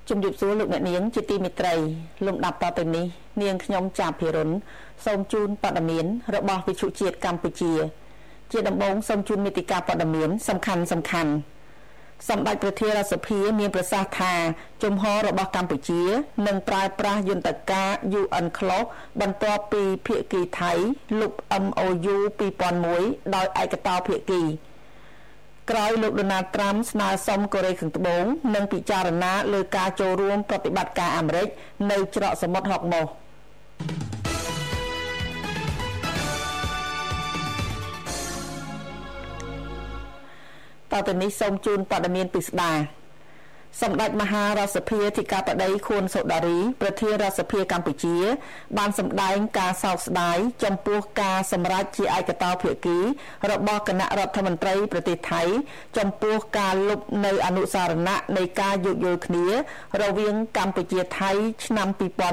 ជំរាបសួរលោកអ្នកនាងជាទីមេត្រីលំដាប់តទៅនេះនាងខ្ញុំចាភិរុនសូមជូនព័ត៌មានរបស់វិទ្យុជាតិកម្ពុជាជាដំបូងសូមជូនមេតិការព័ត៌មានសំខាន់សម្ដេចព្រះធេរសភាមានប្រសាសន៍ថាជំហររបស់កម្ពុជានឹងប្រើប្រាស់យន្តការ UN Clause បន្ទាប់ពីភាគីថៃលុប MOU 2001ដោយឯកតោភាគីក្រោយលោកដូណាល់ត្រាំស្នើសុំកូរ៉េខាងត្បូងនឹងពិចារណាលើការចូលរួមប្រតិបត្តិការអាមេរិកនៅច្រកសមុទ្រហុកម៉ូសតទៅនេះសូមជូនព័ត៌មានពិស្ដាសម្ដេចមហារដ្ឋសភាធិការបតីខួនសូដារីប្រធានរដ្ឋសភាកម្ពុជាបានសម្ដែងការសោកស្ដាយចំពោះការសម្រេចជាឯកតោភាគីរបស់គណៈរដ្ឋមន្ត្រីប្រទេសថៃចំពោះការលុបនៅអនុសារណៈនៃការយោគយល់គ្នារវាងកម្ពុជាថៃឆ្នាំ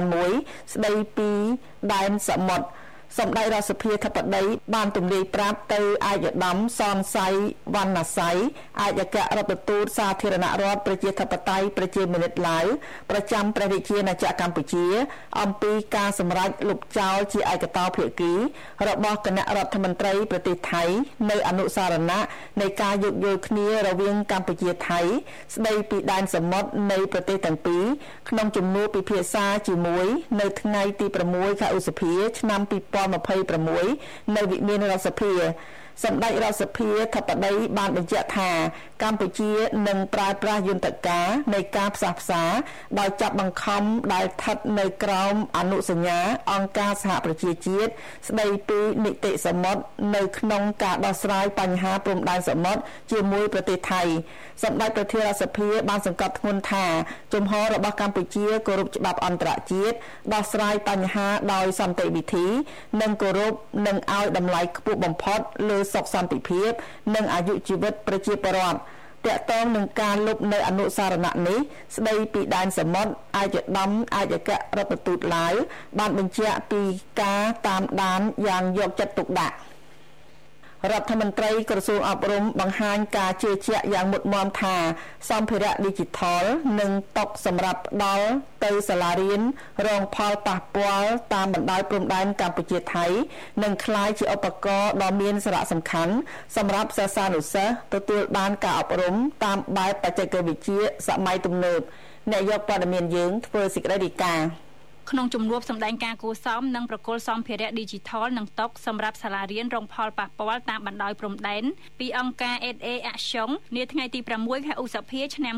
2001ស្ដីពីដែនសមុទ្រសម្ដេចរដ្ឋសភាធិបតីបានទម្លាយប្រាប់ទៅឯកឧត្តមសនស័យវណ្ណស័យឯកអគ្គរដ្ឋទូតសាធារណរដ្ឋប្រជាធិបតេយ្យប្រជាមានិតឡាវប្រចាំព្រះរាជាណាចក្រកម្ពុជាអំពីការសម្រេចលុបចោលជាឯកតោភាគីរបស់គណៈរដ្ឋមន្ត្រីប្រទេសថៃនៅអនុសារណៈនៃការយោគយល់គ្នារវាងកម្ពុជាថៃស្ដីពីដែនសមុទ្រនៃប្រទេសទាំងពីរក្នុងជំនួបពិភាក្សាជាមួយនៅថ្ងៃទី6ខែឧសភាឆ្នាំ2026នៅវិមានរដ្ឋសភាសម្ដេចរដ្ឋសភាធិបតីបានបញ្ជាក់ថាកម្ពុជានឹងប្រើប្រាស់យន្តការនៃការផ្សះផ្សាដោយចាប់បង្ខំដែលស្ថិតនៅក្រោមអនុសញ្ញាអង្គការសហប្រជាជាតិស្ដីពីនីតិសមុទ្រនៅក្នុងការដោះស្រាយបញ្ហាព្រំដែនសមុទ្រជាមួយប្រទេសថៃសម្ដេចប្រធានរដ្ឋសភាបានសង្កត់ធ្ងន់ថាជំហររបស់កម្ពុជាគោរពច្បាប់អន្តរជាតិដោះស្រាយបញ្ហាដោយសន្តិវិធីនិងគោរពនិងឲ្យតម្លៃខ្ពស់បំផុតលើសុខសន្តិភាពនិងអាយុជីវិតប្រជាពលរដ្ឋតាក់ទងនឹងការលុបនៅអនុសារណៈនេះស្ដីពីដែនសមុទ្រឯកឧត្តមឯកអគ្គរដ្ឋទូតឡាវបានបញ្ជាក់ពីការតាមដានយ៉ាងយកចិត្តទុកដាក់រដ្ឋមន្ត្រីក្រសួងអប់រំបង្ហាញការជឿជាក់យ៉ាងមុតមាំថាសម្ភារៈ Digital និងតុសម្រាប់ផ្ដល់ទៅសាលារៀនរងផលប៉ះពាល់តាមបណ្ដោយព្រំដែនកម្ពុជាថៃនឹងក្លាយជាឧបករណ៍ដ៏មានសារៈសំខាន់សម្រាប់សិស្សានុសិស្សទទួលបានការអប់រំតាមបែបបច្ចេកវិទ្យាសម័យទំនើបអ្នកយកព័ត៌មានយើងធ្វើសេចក្តីរាយការណ៍ក្នុងជំនួបសម្ដែងការគួរសមនិងប្រគល់សម្ភារៈ Digital និងតុសម្រាប់សាលារៀនរងផលប៉ះពាល់តាមបណ្ដោយព្រំដែនពីអង្គការ SA Action នាថ្ងៃទី6ខែឧសភាឆ្នាំ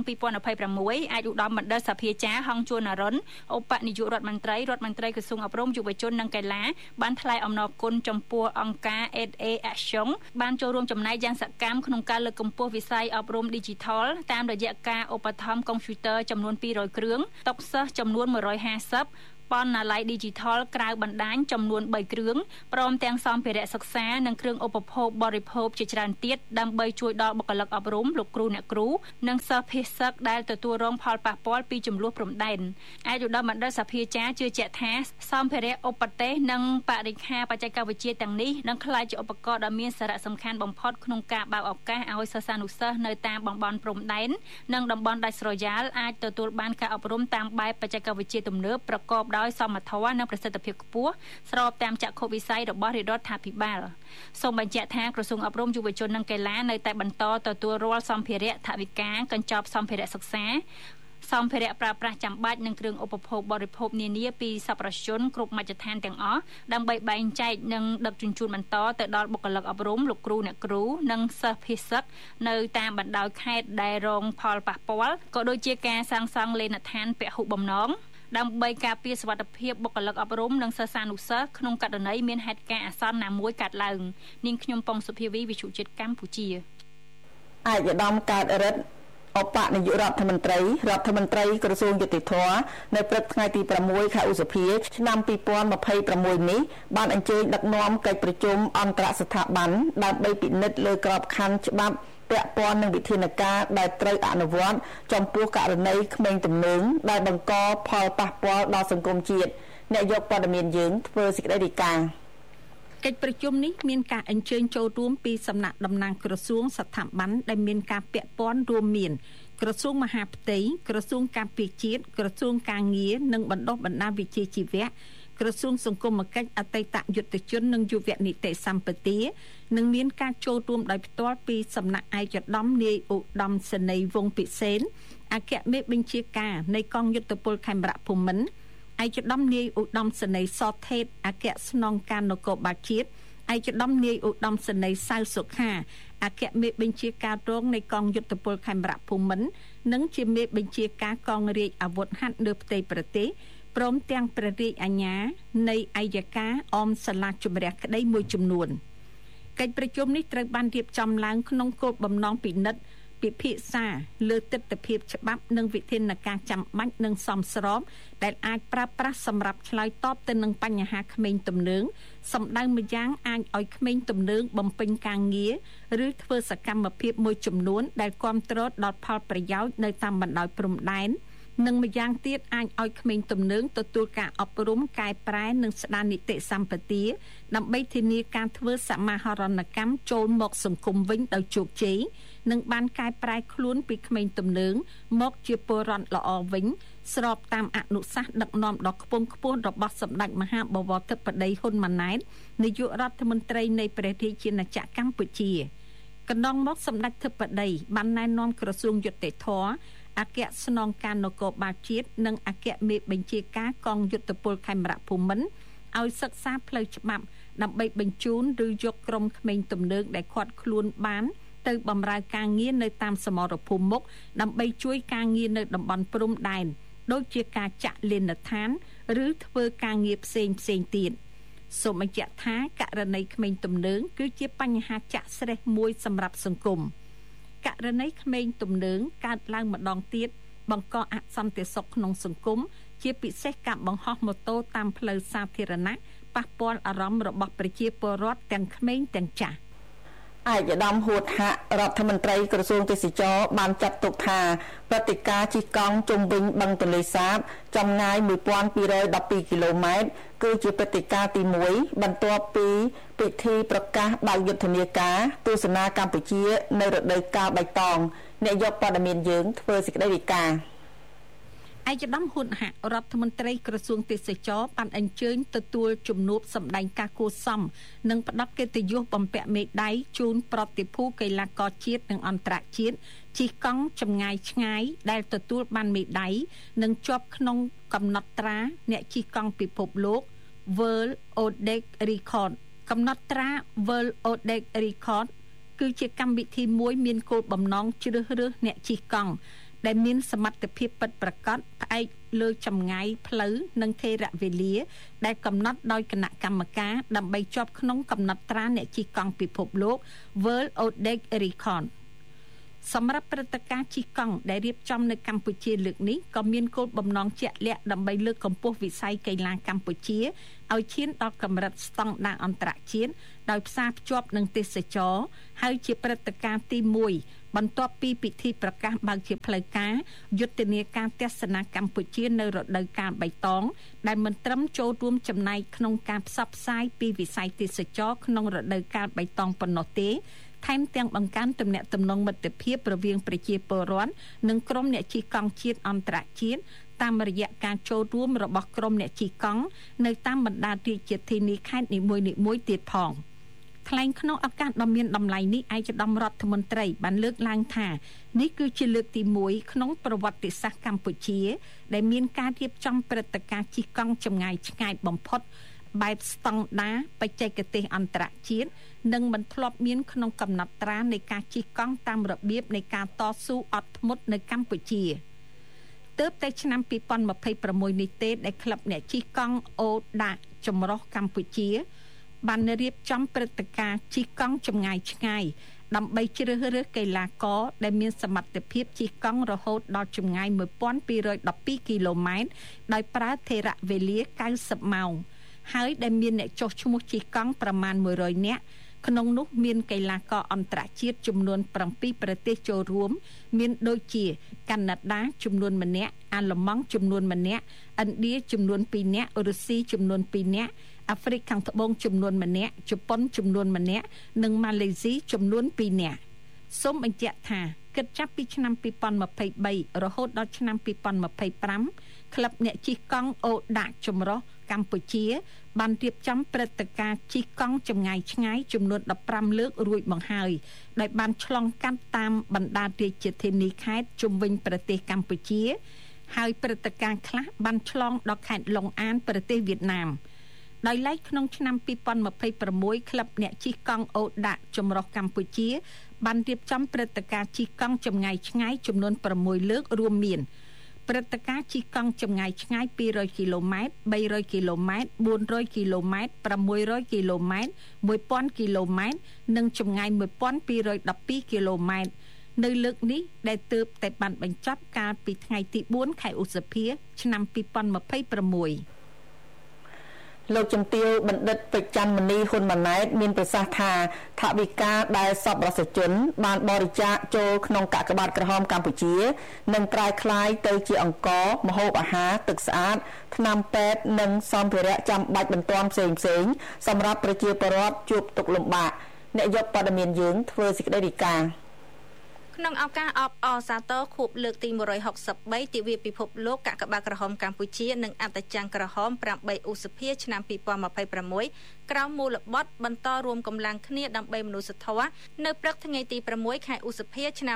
2026អាចឧត្តមបណ្ឌិតសភាចារហងជួននរុនឧបនាយករដ្ឋមន្ត្រីក្រសួងអប់រំយុវជននិងកីឡាបានថ្លែងអំណរគុណចំពោះអង្គការ SA Action បានចូលរួមចំណែកយ៉ាងសកម្មក្នុងការលើកកម្ពស់វិស័យអប់រំ Digital តាមរយៈការឧបត្ថម្ភកុំព្យូទ័រចំនួន200គ្រឿងតុសិស្សចំនួន150បណ្ណាល័យ Digital ក្រៅបណ្ដាញចំនួន3គ្រឿងព្រមទាំងសម្ភារៈសិក្សានិងគ្រឿងឧបភោគបរិភោគជាច្រើនទៀតដើម្បីជួយដល់បុគ្គលិកអប់រំលោកគ្រូអ្នកគ្រូនិងសិស្សភិក្ខុដែលទទួលរងផលប៉ះពាល់ពីចំនួនព្រំដែនឯកឧត្តមបណ្ឌិតសភាចារជឿជាក់ថាសម្ភារៈឧបទេសនិងបរិក្ខារបច្ចេកវិទ្យាទាំងនេះនឹងក្លាយជាឧបករណ៍ដ៏មានសារៈសំខាន់បំផុតក្នុងការបើកឱកាសឲ្យសិស្សានុសិស្សនៅតាមតំបន់ព្រំដែននិងតំបន់ដាច់ស្រយាលអាចទទួលបានការអប់រំតាមបែបបច្ចេកវិទ្យាទំនើបប្រកបដោយសមត្ថភាពនិងប្រសិទ្ធភាពខ្ពស់ស្របតាមចក្ខុវិស័យរបស់រាជរដ្ឋាភិបាលសូមបញ្ជាក់ថាក្រសួងអប់រំយុវជននិងកីឡានៅតែបន្តទទួលរាល់សម្ភារៈថវិកាកញ្ចប់សម្ភារៈសិក្សាសម្ភារៈប្រើប្រាស់ចាំបាច់និងគ្រឿងឧបភោគបរិភោគនានាពីសប្បុរសជនគ្រប់មជ្ឈដ្ឋានទាំងអស់ដើម្បីបែងចែកនិងដឹកជញ្ជូនបន្តទៅដល់បុគ្គលិកអប់រំលោកគ្រូអ្នកគ្រូនិងសិស្សភិក្ខុនៅតាមបណ្ដោយខេត្តដែលរងផលប៉ះពាល់ក៏ដូចជាការសាងសង់លេនដ្ឋានពហុបំណងដើម្បីការពារសុវត្ថិភាពបុគ្គលិកអប់រំនិងសិស្សានុសិស្សក្នុងករណីមានហេតុការណ៍អាសន្នណាមួយកើតឡើងនាងខ្ញុំប៉ុងសុភាវីវិទ្យុជាតិកម្ពុជាឯកឧត្តមកើតរិទ្ធឧបនាយករដ្ឋមន្ត្រីក្រសួងយុតិធធម៌នៅព្រឹកថ្ងៃទី6ខែឧសភាឆ្នាំ2026នេះបានអញ្ជើញដឹកនាំកិច្ចប្រជុំអន្តរស្ថាប័នដើម្បីពិនិត្យលើក្របខ័ណ្ឌច្បាប់ពាក់ព័ន្ធនឹងវិធានការដែលត្រូវអនុវត្តចំពោះករណីក្មេងទំនើងដែលបង្កផលប៉ះពាល់ដល់សង្គមជាតិអ្នកយកព័ត៌មានយើងធ្វើសេចក្តីរាយការណ៍កិច្ចប្រជុំនេះមានការអញ្ជើញចូលរួមពីសំណាក់តំណាងក្រសួងស្ថាប័នដែលមានការពាក់ព័ន្ធរួមមានក្រសួងមហាផ្ទៃក្រសួងការពារជាតិក្រសួងការងារនិងបណ្ដុះបណ្ដាលវិជ្ជាជីវៈក្រសួងសង្គមគិច្ចអតីតយុទ្ធជននិងយុវនីតិសម្បទានឹងមានការចូលរួមដោយផ្ទាល់ពីសំណាក់ឯកឧត្តមនាយឧត្តមសេនីយ៍វង្សពិសេនអគ្គមេបញ្ជាការនៃកងយុទ្ធពលខេមរៈភូមិន្ទឯកឧត្តមនាយឧត្តមសេនីយ៍សថេតអគ្គស្នងការនគរបាលជាតិឯកឧត្តមនាយឧត្តមសេនីយ៍សៅសុខាអគ្គមេបញ្ជាការរងនៃកងយុទ្ធពលខេមរៈភូមិន្ទនិងជាមេបញ្ជាការកងរាជអាវុធហត្ថលើផ្ទៃប្រទេសព្រមទាំងព្រះរាជអាជ្ញានៃអัยការអមសាលាជំរះក្តីមួយចំនួនកិច្ចប្រជុំនេះត្រូវបានរៀបចំឡើងក្នុងគោលបំណងពិនិត្យពិភាក្សាលើទិដ្ឋភាពច្បាប់និងវិធានការចាំបាច់និងសមស្របដែលអាចប្រើប្រាស់សម្រាប់ឆ្លើយតបទៅនឹងបញ្ហាក្មេងទំនើងសម្ដៅម្យ៉ាងអាចឲ្យក្មេងទំនើងបំពេញការងារឬធ្វើសកម្មភាពមួយចំនួនដែលគាំទ្រដល់ផលប្រយោជន៍នៅតាមបណ្ដោយព្រំដែននិងម្យ៉ាងទៀតអាចឲ្យក្មេងទំនើងទទួលការអប់រំកែប្រែនិងស្ដារនីតិសម្បទាដើម្បីធានាការធ្វើសមាហរណកម្មចូលមកសង្គមវិញដោយជោគជ័យនិងបានកែប្រែខ្លួនពីក្មេងទំនើងមកជាពលរដ្ឋល្អវិញស្របតាមអនុសាសន៍ដឹកនាំដ៏ខ្ពង់ខ្ពស់របស់សម្ដេចមហាបវរធិបតីហ៊ុនម៉ាណែតនាយករដ្ឋមន្ត្រីនៃព្រះរាជាណាចក្រកម្ពុជាកន្លងមកសម្ដេចធិបតីបានណែនាំក្រសួងយុតិធធម៌អគ្គស្នងការនគរបាលជាតិនិងអគ្គមេបញ្ជាការកងយុទ្ធពលខេមរៈភូមិន្ទឲ្យសិក្សាផ្លូវច្បាប់ដើម្បីបញ្ជូនឬយកក្រុមក្មេងទំនើងដែលខាត់ខ្លួនបានទៅបម្រើការងារនៅតាមសមរភូមិមុខដើម្បីជួយការងារនៅតំបន់ព្រំដែនដូចជាការចាក់លេនដ្ឋានឬធ្វើការងារផ្សេងទៀតសូមបញ្ជាក់ថាករណីក្មេងទំនើងគឺជាបញ្ហាចាក់ស្រេះមួយសម្រាប់សង្គមករណីក្មេងទំនើងកើតឡើងម្ដងទៀតបង្កអសន្តិសុខក្នុងសង្គមជាពិសេសការបង្ហោះម៉ូតូតាមផ្លូវសាធារណៈប៉ះពាល់អារម្មណ៍របស់ប្រជាពលរដ្ឋទាំងក្មេងទាំងចាស់ឯកឧត្តមហួតហៈរដ្ឋមន្ត្រីក្រសួងទេសចរបានចាត់ទុកថាព្រឹត្តិការណ៍ជិះកង់ជុំវិញបឹងទន្លេសាបចម្ងាយ1212គីឡូម៉ែត្រគឺជាព្រឹត្តិការណ៍ទី1បន្ទាប់ពីពិធីប្រកាសបើកយុទ្ធនាការទស្សនាកម្ពុជានៅរដូវកាលបៃតងអ្នកយកព័ត៌មានយើងធ្វើសេចក្តីរាយការណ៍ឯកឧត្តមហ៊ុនហៈរដ្ឋមន្ត្រីក្រសួងទេសចរបានអញ្ជើញទទួលជំនួបសម្ដែងការគួរសមនិងផ្ដល់កិត្តិយសបំពាក់មេដាយជូនប្រតិភូកីឡាករជាតិនិងអន្តរជាតិជិះកង់ចម្ងាយឆ្ងាយដែលទទួលបានមេដាយនិងជាប់ក្នុងកំណត់ត្រាអ្នកជិះកង់ពិភពលោក World Odex Record កំណត់ត្រា World Odex Record គឺជាកម្មវិធីមួយមានគោលបំណងជ្រើសរើសអ្នកជិះកង់ដែលមានសមត្ថភាពពិតប្រាកដផ្អែកលើចម្ងាយផ្លូវនិងថេរវេលាដែលកំណត់ដោយគណៈកម្មការដើម្បីជាប់ក្នុងកំណត់ត្រាអ្នកជិះកង់ពិភពលោក World Odex Record សម្រាប់ព្រឹត្តិការណ៍ជិះកង់ដែលរៀបចំនៅកម្ពុជាលើកនេះក៏មានគោលបំណងជាក់លាក់ដើម្បីលើកកម្ពស់វិស័យកីឡាកម្ពុជាឲ្យឈានដល់កម្រិតស្តង់ដារអន្តរជាតិដោយផ្សារភ្ជាប់នឹងទេសចរហើយជាព្រឹត្តិការណ៍ទី1បន្ទាប់ពីពិធីប្រកាសបើកជាផ្លូវការយុទ្ធនាការទស្សនាកម្ពុជានៅរដូវកាលបៃតងដែលមិនត្រឹមចូលរួមចំណែកក្នុងការផ្សព្វផ្សាយពីវិស័យទេសចរក្នុងរដូវកាលបៃតងប៉ុណ្ណោះទេថែមទាំងបង្កើនទំនាក់ទំនងមិត្តភាពរវាងប្រជាពលរដ្ឋនិងក្រុមអ្នកជិះកង់ជាតិអន្តរជាតិតាមរយៈការចូលរួមរបស់ក្រុមអ្នកជិះកង់នៅតាមបណ្ដារាជធានីខេត្តនីមួយៗទៀតផងថ្លែងក្នុងឱកាសដ៏មានតម្លៃនេះឯកឧត្តមរដ្ឋមន្ត្រីបានលើកឡើងថានេះគឺជាលើកទី1ក្នុងប្រវត្តិសាស្ត្រកម្ពុជាដែលមានការរៀបចំព្រឹត្តិការណ៍ជិះកង់ចម្ងាយឆ្ងាយបំផុតបែបស្តង់ដារបច្ចេកទេសអន្តរជាតិនិងមិនធ្លាប់មានក្នុងកំណត់ត្រានៃការជិះកង់តាមរបៀបនៃការតស៊ូអត់ធ្មត់នៅកម្ពុជាទើបតែឆ្នាំ2026នេះទេដែលក្លឹបអ្នកជិះកង់អូដាចម្រុះកម្ពុជាបានរៀបចំព្រឹត្តិការណ៍ជិះកង់ចម្ងាយឆ្ងាយដើម្បីជ្រើសរើសកីឡាករដែលមានសមត្ថភាពជិះកង់រហូតដល់ចម្ងាយ1212គីឡូម៉ែត្រដោយប្រើថេរវេលា90ម៉ោងហើយដែលមានអ្នកចុះឈ្មោះជិះកង់ប្រមាណ100នាក់ក្នុងនោះមានកីឡាករអន្តរជាតិចំនួន7ប្រទេសចូលរួមមានដូចជាកាណាដាចំនួន1នាក់អាល្លឺម៉ង់ចំនួន1នាក់ឥណ្ឌាចំនួន2នាក់រុស្ស៊ីចំនួន2នាក់អាហ្វ្រិកខាងត្បូងចំនួន1នាក់ជប៉ុនចំនួន1នាក់និងម៉ាឡេស៊ីចំនួន2នាក់សូមបញ្ជាក់ថាគិតចាប់ពីឆ្នាំ2023រហូតដល់ឆ្នាំ2025ក្លឹបអ្នកជិះកង់អូដាក់ចម្រុះកម្ពុជាបានរៀបចំព្រឹត្តិការណ៍ជិះកង់ចម្ងាយឆ្ងាយចំនួន15លើករួចមកហើយដោយបានឆ្លងកាត់តាមបណ្ដារាជធានីខេត្តជុំវិញប្រទេសកម្ពុជាហើយព្រឹត្តិការណ៍ខ្លះបានឆ្លងដល់ខេត្តឡុងអានប្រទេសវៀតណាមដោយឡែកក្នុងឆ្នាំ2026ក្លឹបអ្នកជិះកង់អូដាក់ចម្រុះកម្ពុជាបានរៀបចំព្រឹត្តិការណ៍ជិះកង់ចម្ងាយឆ្ងាយចំនួន6លើករួមមានព្រឹត្តិការណ៍ជិះកង់ចម្ងាយឆ្ងាយ200គីឡូម៉ែត្រ300គីឡូម៉ែត្រ400គីឡូម៉ែត្រ600គីឡូម៉ែត្រ1000គីឡូម៉ែត្រនិងចម្ងាយ1212គីឡូម៉ែត្រនៅលើកនេះដែលទើបតែបានបញ្ចប់កាលពីថ្ងៃទី4ខែឧសភាឆ្នាំ2026 លោកជំទាវបណ្ឌិតពេជ្រច័ន្ទមនីហ៊ុនម៉ាណែតមានប្រសាសន៍ថាថវិកាដែលសប្បុរសជនបានបរិច្ចាគចូលក្នុងកាកបាទក្រហមកម្ពុជានឹងប្រែក្លាយទៅជាអង្គម្ហូបអាហារទឹកស្អាតថ្នាំពេទ្យនិងសម្ភារៈចាំបាច់បន្ទាន់ផ្សេងៗសម្រាប់ប្រជាពលរដ្ឋជួបទុក្ខលំបាកអ្នកយកព័ត៌មានយើងធ្វើសេចក្តីរាយការណ៍ក្នុងឱកាសអបអរសាទរខួបលើកទី163ទិវាពិភពលោកកាកបាទក្រហមកម្ពុជានិងអត្តចង្គក្រហម8ឧសភាឆ្នាំ2026ក្រោមមូលបទបន្តរួមកម្លាំងគ្នាដើម្បីមនុស្សធម៌នៅព្រឹកថ្ងៃទី6ខែឧសភាឆ្នាំ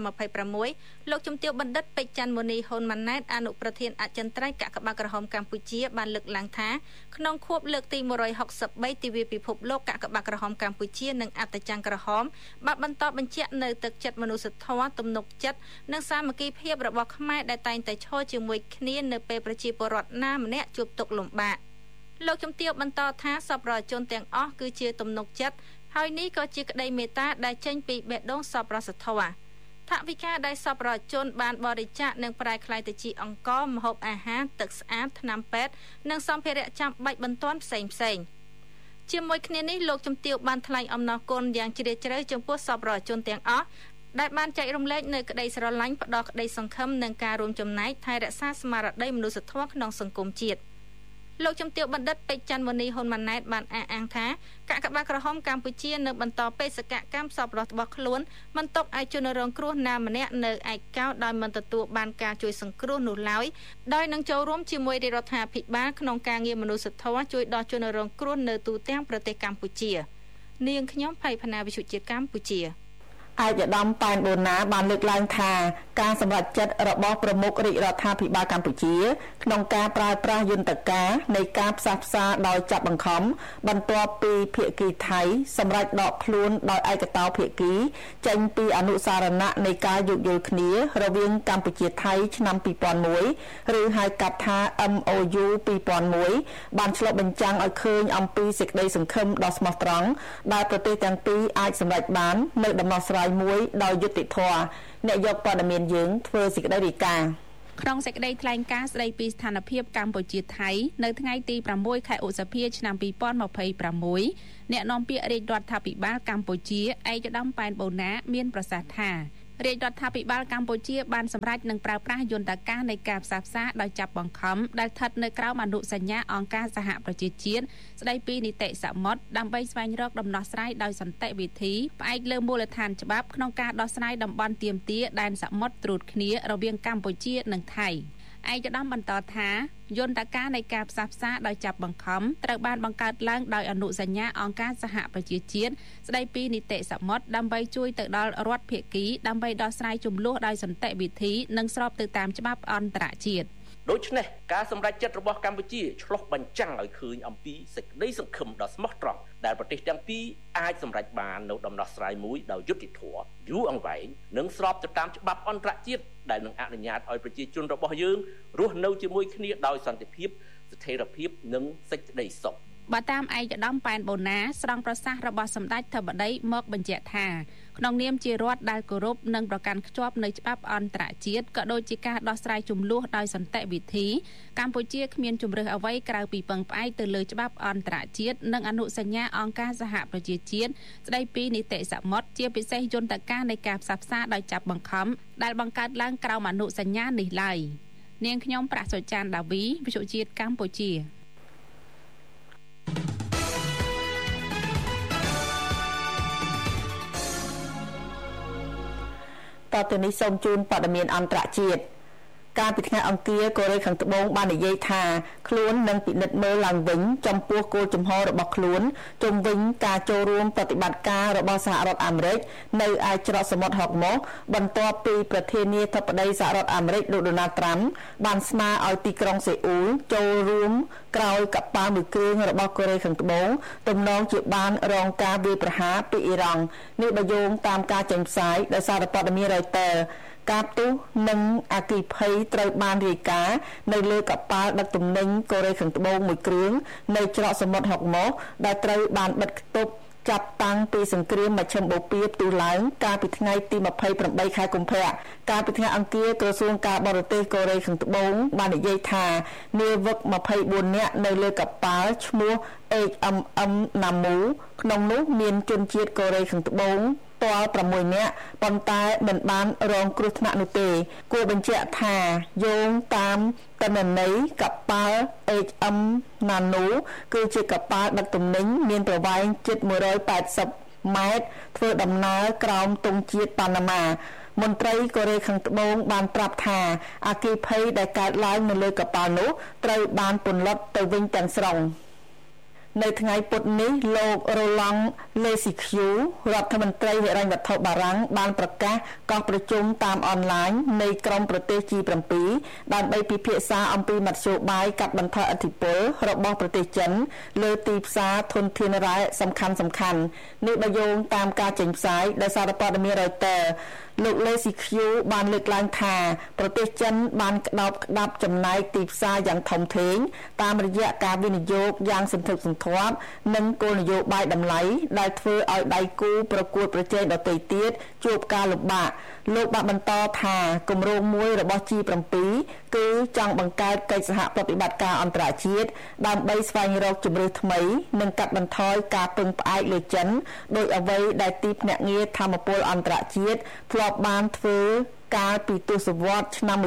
2026លោកជំទាវបណ្ឌិតពេជ្រច័ន្ទមនីហ៊ុនម៉ាណែតអនុប្រធានអចិន្ត្រៃយ៍កាកបាទក្រហមកម្ពុជាបានលើកឡើងថាក្នុងខួបលើកទី163ទិវាពិភពលោកកាកបាទក្រហមកម្ពុជានិងអត្តចង្គក្រហមបានបន្តបញ្ជាក់នៅទឹកចិត្តមនុស្សធម៌ទំនុកចិត្តនិងសាមគ្គីភាពរបស់ខ្មែរដែលតែងតែឈរជាមួយគ្នានៅពេលប្រជាពលរដ្ឋណាម្នាក់ជួបទុក្ខលំបាកលោកជំទាវបន្តថាសប្បុរសជនទាំងអស់គឺជាទំនុកចិត្តហើយនេះក៏ជាក្តីមេត្តាដែលចេញពីបេះដូងសប្បុរសធម៌ថវិកាដែលសប្បុរសជនបានបរិច្ចាគនឹងប្រែក្លាយទៅជាអង្គម្ហូបអាហារទឹកស្អាតថ្នាំពេទ្យនិងសម្ភារៈចាំបាច់បន្ទាន់ផ្សេងៗជាមួយគ្នានេះលោកជំទាវបានថ្លែងអំណរគុណយ៉ាងជ្រាលជ្រៅចំពោះសប្បុរសជនទាំងអស់ដែលបានចែករំលែកនៅក្តីស្រឡាញ់ផ្ដល់ក្តីសង្ឃឹមនិងការរួមចំណែកថែរក្សាស្មារតីមនុស្សធម៌ក្នុងសង្គមជាតិលោកជំទាវបណ្ឌិតពេជ្រច័ន្ទមនីហ៊ុនម៉ាណែតបានអះអាងថាកាកបាទក្រហមកម្ពុជានៅបន្តបេសកកម្មសប្បុរសរបស់ខ្លួនមិនទុកឲ្យជនរងគ្រោះណាម្នាក់នៅឯកោដោយមិនទទួលបានការជួយសង្គ្រោះនោះឡើយដោយនឹងចូលរួមជាមួយរដ្ឋាភិបាលក្នុងការងារមនុស្សធម៌ជួយដល់ជនរងគ្រោះនៅទូទាំងប្រទេសកម្ពុជានាងខ្ញុំភ័យផាណាវិទ្យុជាតិកម្ពុជាឯកឧត្តមប៉ែនបូណាបានលើកឡើងថាការសម្រេចចិត្តរបស់ប្រមុខរាជរដ្ឋាភិបាលកម្ពុជាក្នុងការប្រើប្រាស់យន្តការនៃការផ្សះផ្សាដោយចាប់បង្ខំបន្ទាប់ពីភាគីថៃសម្រេចដកខ្លួនដោយឯកតោភាគីចេញពីអនុសារណៈនៃការយោគយល់គ្នារវាងកម្ពុជាថៃឆ្នាំ2001ឬហៅកាត់ថា MOU 2001បានឆ្លុះបញ្ចាំងឲ្យឃើញអំពីសេចក្តីសង្ឃឹមដ៏ស្មោះត្រង់ដែលប្រទេសទាំងពីរអាចសម្រេចបាននៅដំណោះស្រាយមួយដោយយុត្តិធម៌អ្នកយកព័ត៌មានយើងធ្វើសេចក្តីរាយការណ៍ក្នុងសេចក្តីថ្លែងការណ៍ស្តីពីស្ថានភាពកម្ពុជាថៃនៅថ្ងៃទី6ខែឧសភាឆ្នាំ2026អ្នកនាំពាក្យរាជរដ្ឋាភិបាលកម្ពុជាឯកឧត្តមប៉ែនបូណាមានប្រសាសន៍ថារាជរដ្ឋាភិបាលកម្ពុជាបានសម្រេចនឹងប្រើប្រាស់យន្តការនៃការផ្សះផ្សាដោយចាប់បង្ខំដែលស្ថិតនៅក្រោមអនុសញ្ញាអង្គការសហប្រជាជាតិស្តីពីនីតិសមុទ្រដើម្បីស្វែងរកដំណោះស្រាយដោយសន្តិវិធីផ្អែកលើមូលដ្ឋានច្បាប់ក្នុងការដោះស្រាយតំបន់ទាមទារដែនសមុទ្រត្រួតគ្នារវាងកម្ពុជានិងថៃឯកឧត្តមបន្តថាយន្តការនៃការផ្សះផ្សាដោយចាប់បង្ខំត្រូវបានបង្កើតឡើងដោយអនុសញ្ញាអង្គការសហប្រជាជាតិស្តីពីនីតិសមុទ្រដើម្បីជួយទៅដល់រដ្ឋភាគីដើម្បីដោះស្រាយជម្លោះដោយសន្តិវិធីនិងស្របទៅតាមច្បាប់អន្តរជាតិដូច្នេះការសម្រេចចិត្តរបស់កម្ពុជាឆ្លុះបញ្ចាំងឲ្យឃើញអំពីសេចក្តីសង្ឃឹមដ៏ស្មោះត្រង់ដែលប្រទេសទាំងពីរអាចសម្រេចបាននៅដំណោះស្រាយមួយដោយយុត្តិធម៌យូរអង្វែងនិងស្របទៅតាមច្បាប់អន្តរជាតិដែលនឹងអនុញ្ញាតឲ្យប្រជាជនរបស់យើងរស់នៅជាមួយគ្នាដោយសន្តិភាពស្ថិរភាពនិងសេចក្តីសុខបើតាមឯកឧត្តមប៉ែនបូណាស្រង់ប្រសាសន៍របស់សម្ដេចធិបតីមកបញ្ជាក់ថាក្នុងនាមជារដ្ឋដែលគោរពនិងប្រកាន់ខ្ជាប់នូវច្បាប់អន្តរជាតិក៏ដូចជាការដោះស្រាយជម្លោះដោយសន្តិវិធីកម្ពុជាគ្មានជម្រើសអ្វីក្រៅពីពឹងផ្អែកទៅលើច្បាប់អន្តរជាតិនិងអនុសញ្ញាអង្គការសហប្រជាជាតិស្តីពីនីតិសមុទ្រជាពិសេសយន្តការនៃការផ្សះផ្សាដោយចាប់បង្ខំដែលបង្កើតឡើងក្រោមអនុសញ្ញានេះឡើយនាងខ្ញុំប្រាក់សុចានដាវីវិទ្យុជាតិកម្ពុជាតទៅនេះសូមជូនព័ត៌មានអន្តរជាតិការពីថ្ងៃអង្គារកូរ៉េខាងត្បូងបាននិយាយថាខ្លួននឹងពិនិត្យមើលឡើងវិញចំពោះគោលជំហររបស់ខ្លួនជុំវិញការចូលរួមប្រតិបត្តិការរបស់សហរដ្ឋអាមេរិកនៅឯច្រកសមុទ្រហុកមកបន្ទាប់ពីប្រធានាធិបតីសហរដ្ឋអាមេរិកលោកដូណាល់ត្រាំបានស្នើឲ្យទីក្រុងសេអ៊ូលចូលរួមក្រោយកប៉ាល់មួយគ្រឿងរបស់កូរ៉េខាងត្បូងទំនងជាបានរងការវាយប្រហារពីអ៊ីរ៉ង់នេះបើយោងតាមការចេញផ្សាយដោយសារព័ត៌មាន Reutersការផ្ទុះនិងអគ្គិភ័យត្រូវបានរាយការណ៍នៅលើកប៉ាល់ដឹកទំនិញកូរ៉េខាងត្បូងមួយគ្រឿងនៅច្រកសមុទ្រហុកមកដែលត្រូវបានបិទគប់ចាប់តាំងពីសង្គ្រាមមជ្ឈិមបូព៌ាផ្ទុះឡើងកាលពីថ្ងៃទី28ខែកុម្ភៈកាលពីថ្ងៃអង្គារក្រសួងការបរទេសកូរ៉េខាងត្បូងបាននិយាយថានាវិក24នាក់នៅលើកប៉ាល់ឈ្មោះ HMM Namu ក្នុងនោះមានជនជាតិកូរ៉េខាងត្បូងទាល់6នាក់ប៉ុន្តែមិនបានរងគ្រោះថ្នាក់នោះទេគួរបញ្ជាក់ថាយោងតាមទិន្នន័យកប៉ាល់ HM Nano គឺជាកប៉ាល់ដឹកទំនិញមានប្រវែងជិត180ម៉ែត្រធ្វើដំណើរក្រោមទង់ជាតិប៉ាណាម៉ាមន្ត្រីកូរ៉េខាងត្បូងបានប្រាប់ថាអគ្គិភ័យដែលកើតឡើងនៅលើកប៉ាល់នោះត្រូវបានពន្លត់ទៅវិញទាំងស្រុងនៅថ្ងៃពុធនេះលោក Roland Lescure រដ្ឋមន្ត្រីហិរញ្ញវត្ថុបារាំងបានប្រកាសកោះប្រជុំតាមអនឡាញនៃក្រុមប្រទេស G7 ដើម្បីពិភាក្សាអំពីមធ្យោបាយកាត់បន្ថយឥទ្ធិពលរបស់ប្រទេសចិនលើទីផ្សារធនធានរ៉ែសំខាន់នេះបើយោងតាមការចេញផ្សាយដោយសារព័ត៌មាន Reutersលោក Lescure បានលើកឡើងថាប្រទេសចិនបានក្តោបក្តាប់ចំណែកទីផ្សារយ៉ាងធំធេងតាមរយៈការវិនិយោគយ៉ាងសន្ធឹកសន្ធាប់និងគោលនយោបាយតម្លៃដែលធ្វើឲ្យដៃគូប្រកួតប្រជែងដទៃទៀតជួបការលំបាកលោកបានបន្តថាគម្រោងមួយរបស់ G7 គឺចង់បង្កើតកិច្ចសហប្រតិបត្តិការអន្តរជាតិដើម្បីស្វែងរកជម្រើសថ្មីនិងកាត់បន្ថយការពឹងផ្អែកលើចិនដោយអ្វីដែលទីភ្នាក់ងារធម្មពលអន្តរជាតិធ្លាប់បានធ្វើកាលពីទសវត្សរ៍ឆ្នាំ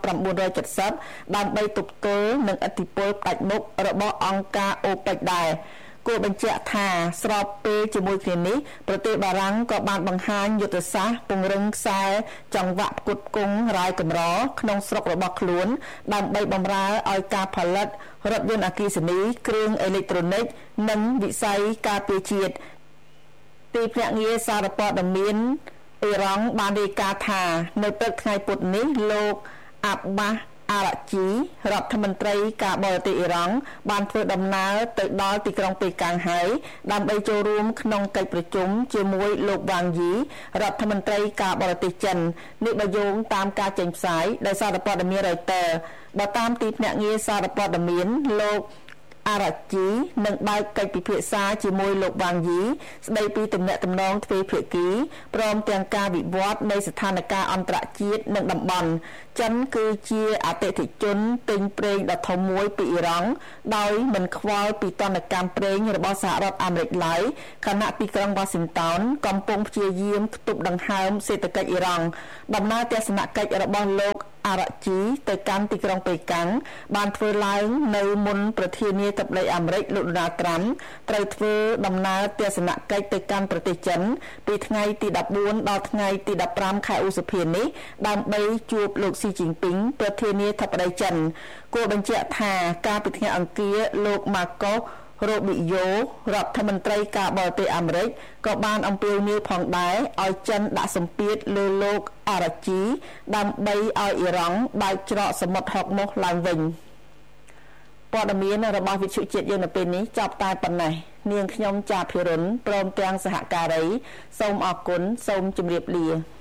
1970ដើម្បីទប់ទល់នឹងឥទ្ធិពលផ្ដាច់មុខរបស់អង្គការ OPEC ដែរគួរបញ្ជាក់ថាស្របពេលជាមួយគ្នានេះប្រទេសបារាំងក៏បានបង្ហាញយុទ្ធសាស្ត្រពង្រឹងខ្សែចង្វាក់ផ្គត់ផ្គង់រ៉ែកម្រក្នុងស្រុករបស់ខ្លួនដើម្បីបម្រើឲ្យការផលិតរថយន្តអគ្គិសនីគ្រឿងអេឡិចត្រូនិកនិងវិស័យការពារជាតិទីភ្នាក់ងារសារព័ត៌មានអ៊ីរ៉ង់បានរាយការណ៍ថានៅព្រឹកថ្ងៃពុធនេះលោកអាប់បាសអារ៉ាជីរដ្ឋមន្ត្រីការបរទេសអ៊ីរ៉ង់បានធ្វើដំណើរទៅដល់ទីក្រុងប៉េកាំងហើយដើម្បីចូលរួមក្នុងកិច្ចប្រជុំជាមួយលោកវ៉ាងយីរដ្ឋមន្ត្រីការបរទេសចិននេះបើយោងតាមការចេញផ្សាយដោយសារព័ត៌មាន Reuters បើតាមទីភ្នាក់ងារសារព័ត៌មានលោកអារ៉ាជីនឹងបើកកិច្ចពិភាក្សាជាមួយលោកវ៉ាងយីស្ដីពីទំនាក់ទំនងទ្វេភាគីព្រមទាំងការវិវត្តនៃស្ថានភាពអន្តរជាតិនិងតំបន់ចិនគឺជាអតិថិជនទិញប្រេងដ៏ធំមួយពីអ៊ីរ៉ង់ដោយមិនខ្វល់ពីទណ្ឌកម្មប្រេងរបស់សហរដ្ឋអាមេរិកឡើយខណៈទីក្រុងវ៉ាស៊ីនតោនកំពុងព្យាយាមទប់ដង្ហើមសេដ្ឋកិច្ចអ៊ីរ៉ង់ដំណើរទស្សនកិច្ចរបស់លោកអារ៉ាជីទៅកាន់ទីក្រុងប៉េកាំងបានធ្វើឡើងនៅមុនប្រធានាធិបតីអាមេរិកលោកដូណាល់ត្រាំត្រូវធ្វើដំណើរទស្សនកិច្ចទៅកាន់ប្រទេសចិនពីថ្ងៃទី14ដល់ថ្ងៃទី15ខែឧសភានេះដើម្បីជួបលោកស៊ីជីនពីងប្រធានាធិបតីចិនគួរបញ្ជាក់ថាការពីថ្ងៃអង្គារលោកម៉ាកូសរ៉ូប៊ីយ៉ូរដ្ឋមន្ត្រីការបរទេសអាមេរិកក៏បានអំពាវនាវផងដែរឲ្យចិនដាក់សម្ពាធលើលោកអារ៉ាជីដើម្បីឲ្យអ៊ីរ៉ង់បើកច្រកសមុទ្រហុកមកឡើងវិញព័ត៌មានរបស់វិទ្យុជាតិយើងនៅពេលនេះចប់តែប៉ុណ្ណេះនាងខ្ញុំចាភិរុនព្រមទាំងសហការីសូមអរគុណសូមជម្រាបលា